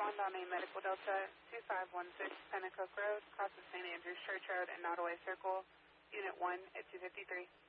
respond on a Medical Delta 2516 Pennacook Road, cross of St. Andrews Church Road and Nottoway Circle, Unit 1 at 253.